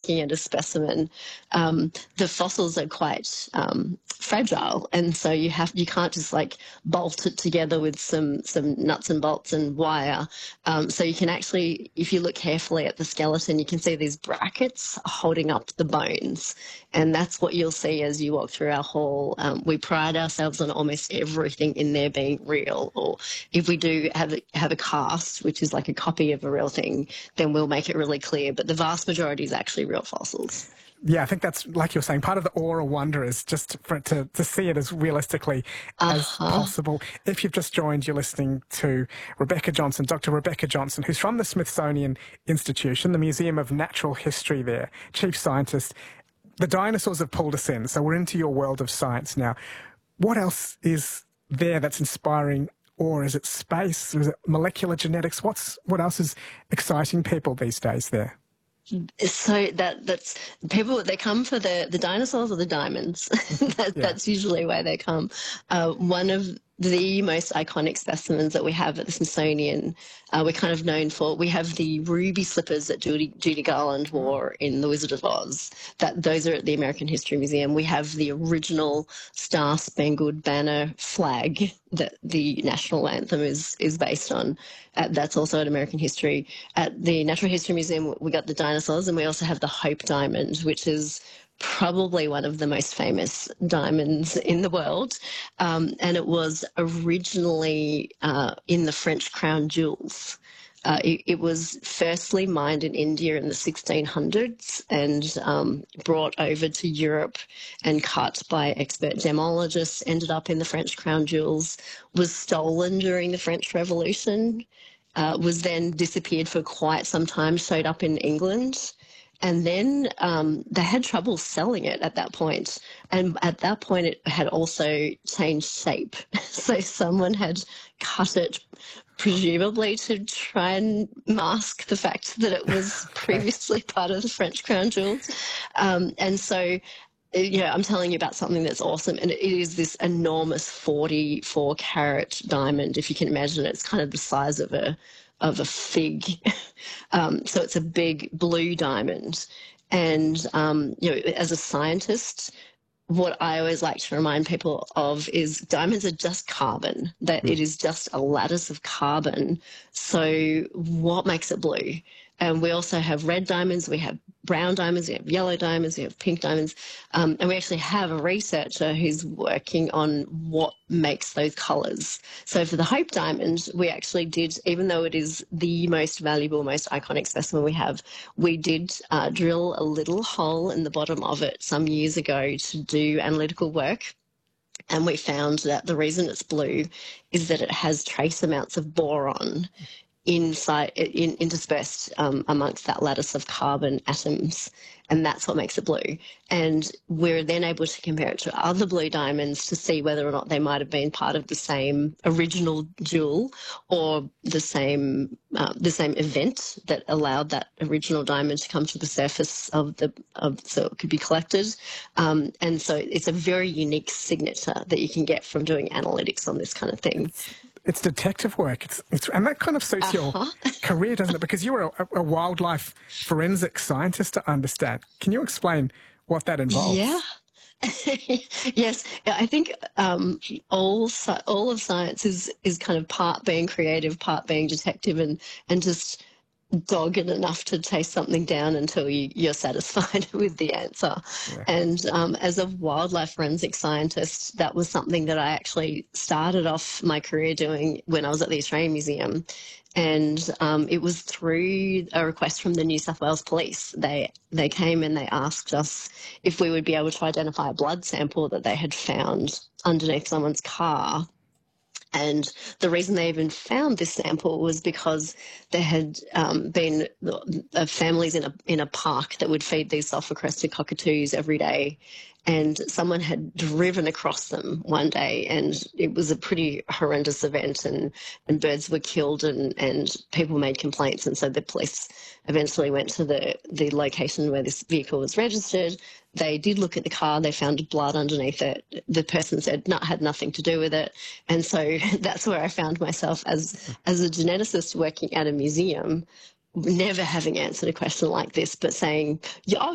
looking at a specimen, the fossils are quite fragile, and so you can't just like bolt it together with some nuts and bolts and wire. So you can actually, if you look carefully at the skeleton, you can see these brackets holding up the bones, and that's what you'll see as you walk through our hall. We pride ourselves on almost everything in there being real, or if we do have a cast, which is like a copy of a real thing, then we'll make it really clear. But the vast majority is actually real fossils. Yeah, I think that's, like you're saying, part of the awe or wonder is just for it to see it as realistically as possible. If you've just joined, you're listening to Rebecca Johnson, Dr. Rebecca Johnson, who's from the Smithsonian Institution, the Museum of Natural History there, chief scientist. The dinosaurs have pulled us in, so we're into your world of science now. What else is there that's inspiring? Or is it space? Is it molecular genetics? What else is exciting people these days there? So that's people, they come for the dinosaurs or the diamonds. That's usually why they come. One of the most iconic specimens that we have at the Smithsonian, we're kind of known for. We have the ruby slippers that Judy Garland wore in The Wizard of Oz. Those are at the American History Museum. We have the original Star Spangled Banner flag that the national anthem is based on. That's also at American History. At the Natural History Museum, we got the dinosaurs, and we also have the Hope Diamond, which is probably one of the most famous diamonds in the world. And it was originally in the French crown jewels. It was firstly mined in India in the 1600s and brought over to Europe and cut by expert gemologists, ended up in the French crown jewels, was stolen during the French Revolution, was then disappeared for quite some time, showed up in England. And then they had trouble selling it at that point. And at that point, it had also changed shape. So someone had cut it, presumably to try and mask the fact that it was previously part of the French crown jewels. And so, I'm telling you about something that's awesome. And it is this enormous 44-carat diamond. If you can imagine it, it's kind of the size of a fig. So it's a big blue diamond. And, as a scientist, what I always like to remind people of is diamonds are just carbon, that it is just a lattice of carbon. So what makes it blue? And we also have red diamonds, we have brown diamonds, we have yellow diamonds, we have pink diamonds. And we actually have a researcher who's working on what makes those colours. So for the Hope Diamond, we actually did, even though it is the most valuable, most iconic specimen we did drill a little hole in the bottom of it some years ago to do analytical work. And we found that the reason it's blue is that it has trace amounts of boron interspersed amongst that lattice of carbon atoms, and that's what makes it blue. And we're then able to compare it to other blue diamonds to see whether or not they might have been part of the same original jewel or the same event that allowed that original diamond to come to the surface so it could be collected. And so it's a very unique signature that you can get from doing analytics on this kind of thing. It's detective work. And that kind of suits your career, doesn't it? Because you're a wildlife forensic scientist, to understand. Can you explain what that involves? Yeah. Yes, I think all of science is kind of part being creative, part being detective, and just dogged enough to chase something down until you're satisfied with the answer. Yeah. And as a wildlife forensic scientist, that was something that I actually started off my career doing when I was at the Australian Museum. And it was through a request from the New South Wales Police. They came and they asked us if we would be able to identify a blood sample that they had found underneath someone's car. And the reason they even found this sample was because there had been families in a park that would feed these sulphur-crested cockatoos every day, and someone had driven across them one day, and it was a pretty horrendous event, and birds were killed, and people made complaints, and so the police eventually went to the location where this vehicle was registered. They did look at the car, they found blood underneath it. The person said had nothing to do with it. And so that's where I found myself as a geneticist working at a museum, never having answered a question like this, but saying,